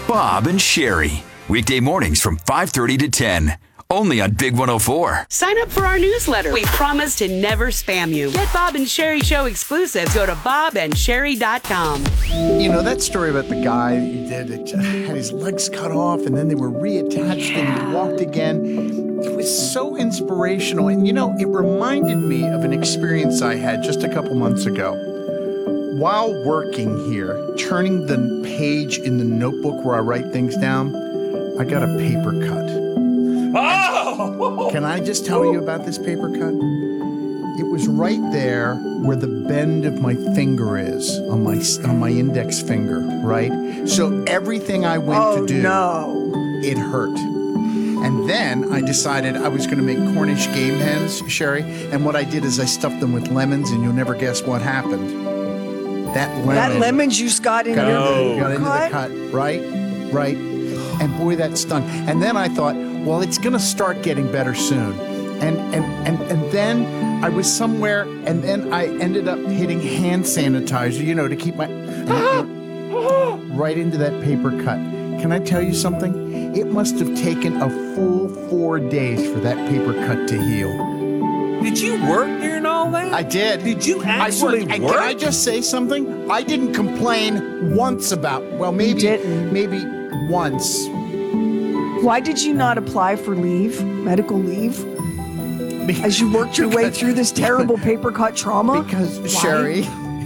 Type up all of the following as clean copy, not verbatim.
Bob and Sherry. Weekday mornings from 5:30 to 10. Only on Big 104. Sign up for our newsletter. We promise to never spam you. Get Bob and Sherry Show exclusives. Go to bobandsherry.com. You know, that story about the guy that you did that had his legs cut off and then they were reattached and he walked again. It was so inspirational. And, you know, it reminded me of an experience I had just a couple months ago. While working here, turning the page in the notebook where I write things down, I got a paper cut. Oh! Can I just tell you about this paper cut? It was right there where the bend of my finger is on my index finger, right? So everything I went to do, it hurt. And then I decided I was going to make Cornish game hens, Sherry. And what I did is I stuffed them with lemons, and you'll never guess what happened. That lemon juice got into the cut, right? Right. And boy, that stung. And then I thought, well, it's going to start getting better soon. And then I was somewhere, and then I ended up hitting hand sanitizer, you know, to keep my right into that paper cut. Can I tell you something? It must have taken a full 4 days for that paper cut to heal. Did you work during all that? I did. Did you actually work? And can I just say something? I didn't complain once about, well, maybe once. Why did you not apply for leave, medical leave, as you worked your way through this terrible paper cut trauma? Because, Sherry,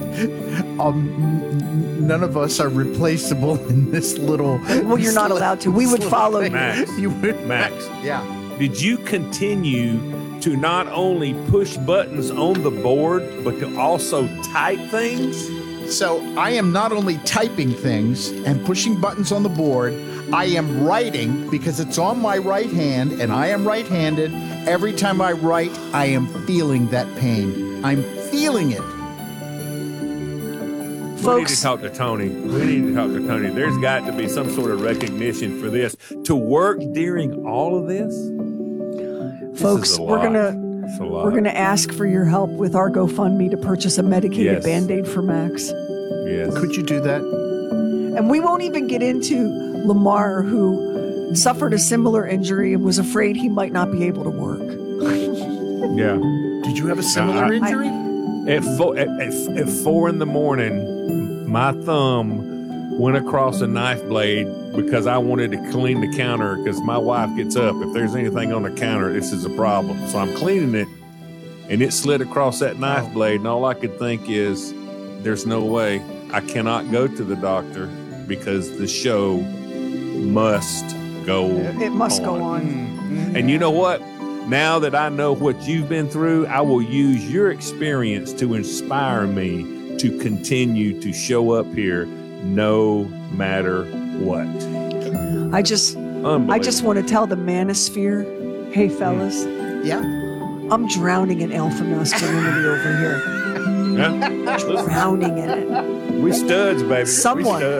none of us are replaceable in this little... Well, you're not allowed to. We would follow you. Max, you would. Max. Yeah. Did you continue to not only push buttons on the board, but to also type things? So I am not only typing things and pushing buttons on the board, I am writing because it's on my right hand and I am right-handed. Every time I write, I am feeling that pain. I'm feeling it. We need to talk to Tony. There's got to be some sort of recognition for this. To work during all of this? Folks, we're gonna ask for your help with our GoFundMe to purchase a medicated Band-Aid for Max. Yes. Could you do that? And we won't even get into Lamar, who suffered a similar injury and was afraid he might not be able to work. Yeah. Did you have a similar injury? At 4 in the morning, my thumb went across a knife blade because I wanted to clean the counter because my wife gets up. If there's anything on the counter, this is a problem. So I'm cleaning it, and it slid across that knife blade, and all I could think is, there's no way. I cannot go to the doctor because the show must go on. It must go on. Mm-hmm. And you know what? Now that I know what you've been through, I will use your experience to inspire me to continue to show up here no matter what. I just want to tell the manosphere, hey fellas, I'm drowning in alpha masculinity over here. Yeah? Drowning in it. We studs, baby. Someone